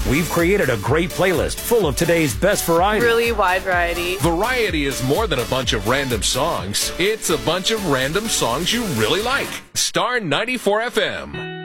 We've created a great playlist full of today's best variety. Really wide variety. Variety is more than a bunch of random songs. It's a bunch of random songs you really like. Star 94 FM.